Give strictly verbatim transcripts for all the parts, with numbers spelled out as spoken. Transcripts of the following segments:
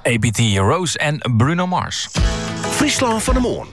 A P T, Rose en Bruno Mars. Friesland van de Moon.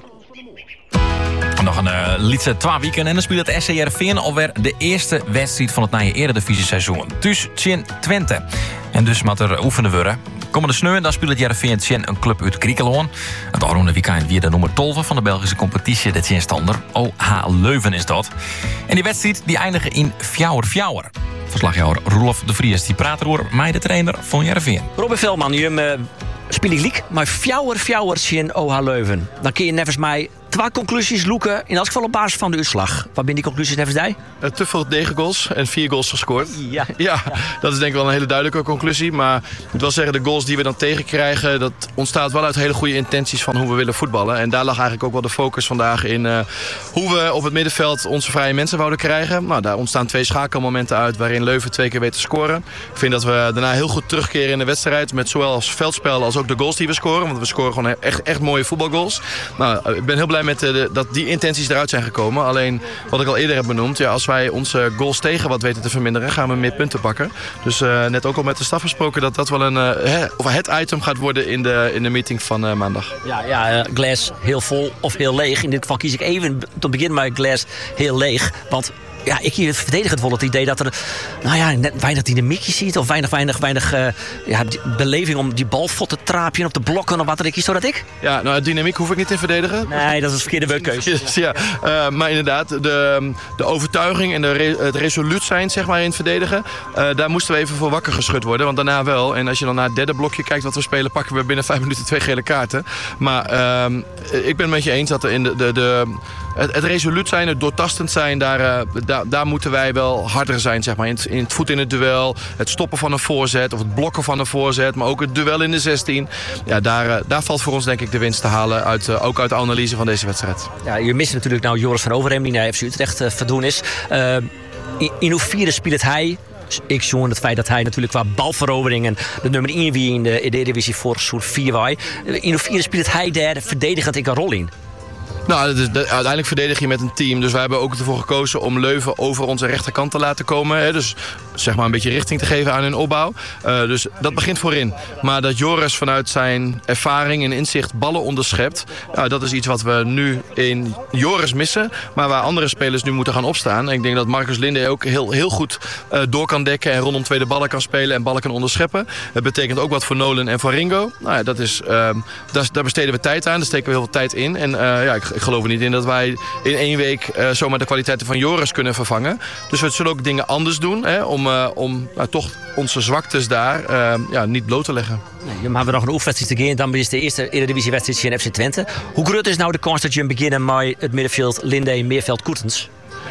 Nog een uh, liedje twee weken en dan speelt het S C Heerenveen alweer de eerste wedstrijd van het nieuwe Eredivisie seizoen. Dus Tjen Twente. En dus moet er oefenen worden. Komende sneu dan speelt het Heerenveen Tjen een club uit Griekenland. Het afgelopen weekend weer de nummer twaalf van de Belgische competitie, de Tjenstander. O H Leuven is dat. En die wedstrijd die eindigen in fjouwer fjouwer. Verslagjouwer Roelof de Vries die praat erover met de trainer van Heerenveen. Robin Velman, je uh, speel ik liek, maar fjouwer fjouwer Tjen O H Leuven. Dan kun je nevens mij twee conclusies loeken, in elk geval op basis van de uitslag. Wat zijn die conclusies nevens jij? Uh, te veel negen goals en vier goals gescoord. Ja. ja, dat is denk ik wel een hele duidelijke conclusie. Maar ik moet wel zeggen, de goals die we dan tegenkrijgen, dat ontstaat wel uit hele goede intenties van hoe we willen voetballen. En daar lag eigenlijk ook wel de focus vandaag in uh, hoe we op het middenveld onze vrije mensen wouden krijgen. Nou, daar ontstaan twee schakelmomenten uit waarin Leuven twee keer weet te scoren. Ik vind dat we daarna heel goed terugkeren in de wedstrijd met zowel als veldspel als ook de goals die we scoren. Want we scoren gewoon echt, echt mooie voetbalgoals. Nou, ik ben heel blij met de, dat die intenties eruit zijn gekomen. Alleen, wat ik al eerder heb benoemd, ja, als wij onze goals tegen wat weten te verminderen, gaan we meer punten pakken. Dus uh, net ook al met de staf gesproken dat dat wel een, uh, he, of het item gaat worden in de, in de meeting van uh, maandag. Ja, ja uh, glas heel vol of heel leeg. In dit geval kies ik even te beginnen met glas heel leeg. Want ja, ik hier verdedigend vol het idee dat er nou ja, net weinig dynamiekje ziet. Of weinig, weinig, weinig uh, ja, beleving om die bal vot te traapje op de blokken of wat er is. Zo dat ik? Ja, nou, dynamiek hoef ik niet te verdedigen. Nee, dat is een verkeerde werkkeuze. ja, uh, maar inderdaad, de, de overtuiging en de re, het resoluut zijn zeg maar, in het verdedigen. Uh, daar moesten we even voor wakker geschud worden. Want daarna wel. En als je dan naar het derde blokje kijkt wat we spelen, pakken we binnen vijf minuten twee gele kaarten. Maar uh, ik ben het met je eens dat er in de, de, de, het, het resoluut zijn, het doortastend zijn, daar, uh, daar, daar moeten wij wel harder zijn. Zeg maar. in, het, in het voet in het duel, het stoppen van een voorzet of het blokken van een voorzet. Maar ook het duel in de zestien. Ja, daar, uh, daar valt voor ons denk ik de winst te halen. Uit, uh, ook uit de analyse van deze wedstrijd. Ja, je mist natuurlijk nou Joris van Overheem die naar F C Utrecht uh, verdoen is. Uh, in, in hoeverre speelt hij? Ik zoon het feit dat hij natuurlijk qua balverovering en de nummer één wie in de, in de Eredivisie voor soort vier was. In hoeverre speelt hij daar verdedigend in een rol in? Nou, dat is, dat, uiteindelijk verdedig je met een team. Dus wij hebben ook ervoor gekozen om Leuven over onze rechterkant te laten komen. Hè. Dus zeg maar een beetje richting te geven aan hun opbouw. Uh, dus dat begint voorin. Maar dat Joris vanuit zijn ervaring en inzicht ballen onderschept. Nou, dat is iets wat we nu in Joris missen. Maar waar andere spelers nu moeten gaan opstaan. En ik denk dat Marcus Linde ook heel, heel goed uh, door kan dekken. En rondom tweede ballen kan spelen en ballen kan onderscheppen. Dat betekent ook wat voor Nolan en voor Ringo. Nou ja, dat is, uh, daar, daar besteden we tijd aan. Daar steken we heel veel tijd in. En uh, ja, ik, ik geloof er niet in dat wij in één week uh, zomaar de kwaliteiten van Joris kunnen vervangen. Dus we zullen ook dingen anders doen. Hè, om uh, om uh, toch onze zwaktes daar uh, ja, niet bloot te leggen. Nee, dan hebben we nog een oefenwedstrijd te gaan. Dan is de eerste Eredivisie-wedstrijd in F C Twente. Hoe groot is nou de kans dat je beginnen met het middenveld Linde, Meerveld, Koertens?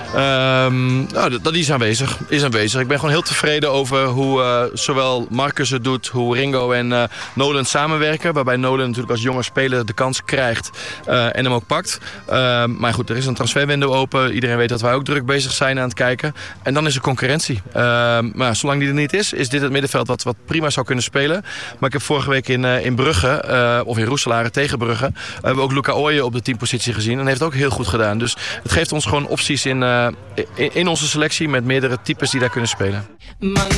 Um, nou, dat is aanwezig. is aanwezig. Ik ben gewoon heel tevreden over hoe uh, zowel Marcus het doet, hoe Ringo en uh, Nolan samenwerken. Waarbij Nolan natuurlijk als jonge speler de kans krijgt uh, en hem ook pakt. Uh, maar goed, er is een transferwindow open. Iedereen weet dat wij ook druk bezig zijn aan het kijken. En dan is er concurrentie. Uh, maar zolang die er niet is, is dit het middenveld wat, wat prima zou kunnen spelen. Maar ik heb vorige week in, uh, in Brugge, uh, of in Roeselare tegen Brugge, uh, hebben we ook Luca Ooyen op de teampositie gezien. En heeft het ook heel goed gedaan. Dus het geeft ons gewoon opties in, uh, in, in onze selectie met meerdere types die daar kunnen spelen.